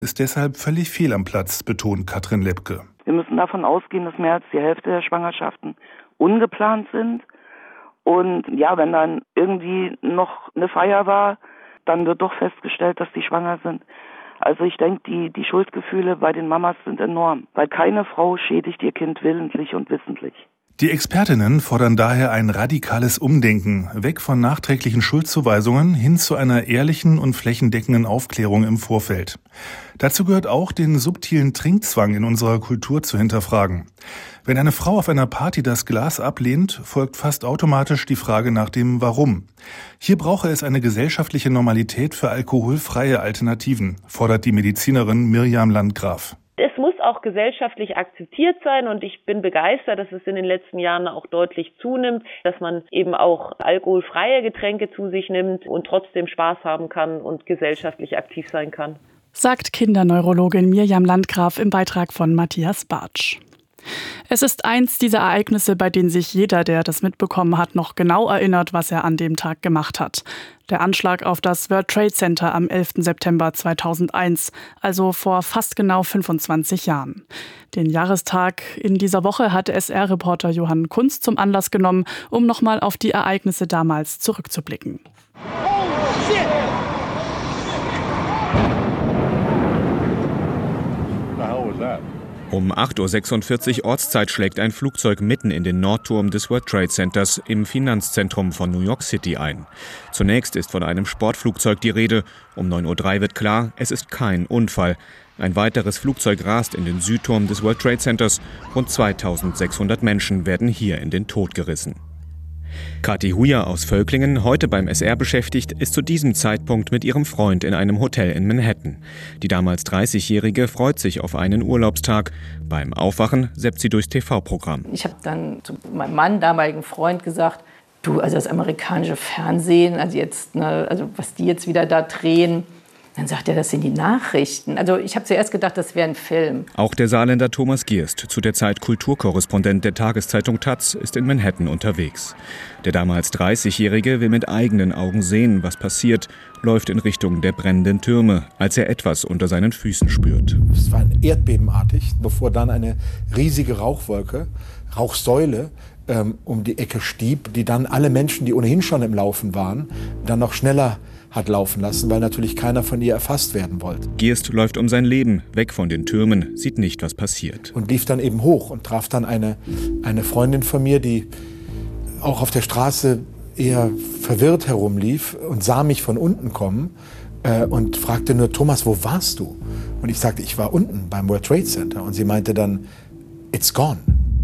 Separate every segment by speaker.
Speaker 1: ist deshalb völlig fehl am Platz, betont Katrin Lepke.
Speaker 2: Wir müssen davon ausgehen, dass mehr als die Hälfte der Schwangerschaften ungeplant sind. Und ja, wenn dann irgendwie noch eine Feier war, dann wird doch festgestellt, dass die schwanger sind. Also ich denke, die Schuldgefühle bei den Mamas sind enorm, weil keine Frau schädigt ihr Kind willentlich und wissentlich.
Speaker 1: Die Expertinnen fordern daher ein radikales Umdenken, weg von nachträglichen Schuldzuweisungen hin zu einer ehrlichen und flächendeckenden Aufklärung im Vorfeld. Dazu gehört auch, den subtilen Trinkzwang in unserer Kultur zu hinterfragen. Wenn eine Frau auf einer Party das Glas ablehnt, folgt fast automatisch die Frage nach dem Warum. Hier brauche es eine gesellschaftliche Normalität für alkoholfreie Alternativen, fordert die Medizinerin Mirjam Landgraf.
Speaker 3: Es muss auch gesellschaftlich akzeptiert sein und ich bin begeistert, dass es in den letzten Jahren auch deutlich zunimmt, dass man eben auch alkoholfreie Getränke zu sich nimmt und trotzdem Spaß haben kann und gesellschaftlich aktiv sein kann.
Speaker 4: Sagt Kinderneurologin Mirjam Landgraf im Beitrag von Matthias Bartsch. Es ist eins dieser Ereignisse, bei denen sich jeder, der das mitbekommen hat, noch genau erinnert, was er an dem Tag gemacht hat. Der Anschlag auf das World Trade Center am 11. September 2001, also vor fast genau 25 Jahren. Den Jahrestag in dieser Woche hat SR-Reporter Johann Kunz zum Anlass genommen, um nochmal auf die Ereignisse damals zurückzublicken.
Speaker 5: Um 8.46 Uhr Ortszeit schlägt ein Flugzeug mitten in den Nordturm des World Trade Centers im Finanzzentrum von New York City ein. Zunächst ist von einem Sportflugzeug die Rede. Um 9.03 Uhr wird klar, es ist kein Unfall. Ein weiteres Flugzeug rast in den Südturm des World Trade Centers. Rund 2600 Menschen werden hier in den Tod gerissen. Kathi Huja aus Völklingen, heute beim SR beschäftigt, ist zu diesem Zeitpunkt mit ihrem Freund in einem Hotel in Manhattan. Die damals 30-Jährige freut sich auf einen Urlaubstag. Beim Aufwachen seppt sie durchs TV-Programm.
Speaker 6: Ich habe dann zu meinem Mann, damaligen Freund, gesagt, du, also das amerikanische Fernsehen, also was die jetzt wieder da drehen. Dann sagt er, das sind die Nachrichten. Also ich habe zuerst gedacht, das wäre ein Film.
Speaker 5: Auch der Saarländer Thomas Gierst, zu der Zeit Kulturkorrespondent der Tageszeitung taz, ist in Manhattan unterwegs. Der damals 30-Jährige will mit eigenen Augen sehen, was passiert, läuft in Richtung der brennenden Türme, als er etwas unter seinen Füßen spürt.
Speaker 7: Es war erdbebenartig, bevor dann eine riesige Rauchsäule um die Ecke stieb, die dann alle Menschen, die ohnehin schon im Laufen waren, dann noch schneller hat laufen lassen, weil natürlich keiner von ihr erfasst werden wollte.
Speaker 5: Gierst läuft um sein Leben, weg von den Türmen, sieht nicht, was passiert.
Speaker 7: Und lief dann eben hoch und traf dann eine Freundin von mir, die auch auf der Straße eher verwirrt herumlief und sah mich von unten kommen und fragte nur, Thomas, wo warst du? Und ich sagte, ich war unten beim World Trade Center. Und sie meinte dann, it's gone.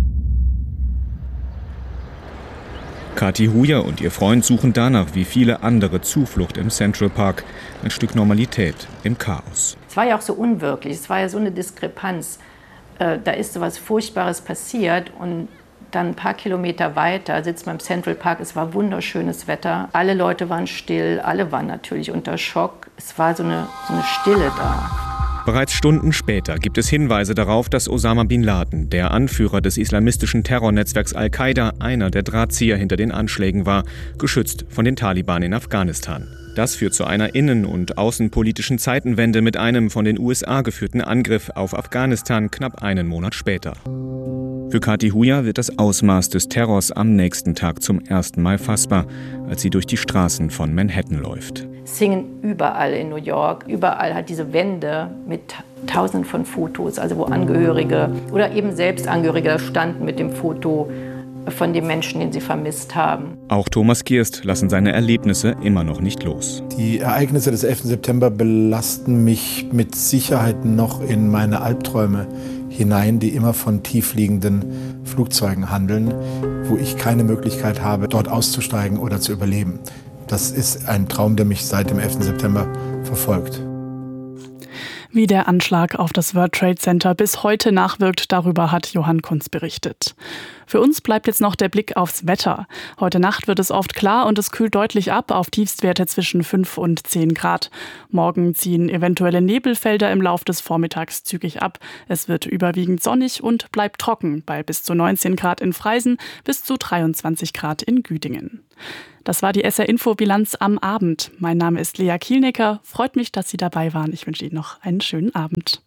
Speaker 5: Kathi Huja und ihr Freund suchen danach wie viele andere Zuflucht im Central Park. Ein Stück Normalität im Chaos.
Speaker 6: Es war ja auch so unwirklich, es war ja so eine Diskrepanz. Da ist so was Furchtbares passiert und dann ein paar Kilometer weiter sitzt man im Central Park. Es war wunderschönes Wetter, alle Leute waren still, alle waren natürlich unter Schock. Es war so eine Stille da.
Speaker 5: Bereits Stunden später gibt es Hinweise darauf, dass Osama Bin Laden, der Anführer des islamistischen Terrornetzwerks Al-Qaida, einer der Drahtzieher hinter den Anschlägen war, geschützt von den Taliban in Afghanistan. Das führt zu einer innen- und außenpolitischen Zeitenwende mit einem von den USA geführten Angriff auf Afghanistan knapp einen Monat später. Für Kathi Huja wird das Ausmaß des Terrors am nächsten Tag zum ersten Mal fassbar, als sie durch die Straßen von Manhattan läuft.
Speaker 6: Es hingen überall in New York, überall hat diese Wände mit Tausenden von Fotos, also wo Angehörige oder eben Selbstangehörige da standen mit dem Foto von dem Menschen, den sie vermisst haben.
Speaker 5: Auch Thomas Gierst lassen seine Erlebnisse immer noch nicht los.
Speaker 7: Die Ereignisse des 11. September belasten mich mit Sicherheit noch in meine Albträume hinein, die immer von tiefliegenden Flugzeugen handeln, wo ich keine Möglichkeit habe, dort auszusteigen oder zu überleben. Das ist ein Traum, der mich seit dem 11. September verfolgt.
Speaker 4: Wie der Anschlag auf das World Trade Center bis heute nachwirkt, darüber hat Johann Kunz berichtet. Für uns bleibt jetzt noch der Blick aufs Wetter. Heute Nacht wird es oft klar und es kühlt deutlich ab auf Tiefstwerte zwischen 5 und 10 Grad. Morgen ziehen eventuelle Nebelfelder im Lauf des Vormittags zügig ab. Es wird überwiegend sonnig und bleibt trocken bei bis zu 19 Grad in Freisen, bis zu 23 Grad in Güdingen. Das war die SR-Info-Bilanz am Abend. Mein Name ist Lea Kielnecker. Freut mich, dass Sie dabei waren. Ich wünsche Ihnen noch einen schönen Abend.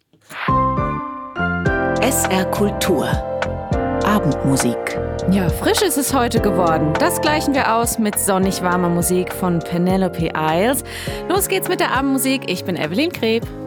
Speaker 8: SR Kultur. Abendmusik.
Speaker 9: Ja, frisch ist es heute geworden. Das gleichen wir aus mit sonnig warmer Musik von Penelope Isles. Los geht's mit der Abendmusik. Ich bin Evelyn Kreb.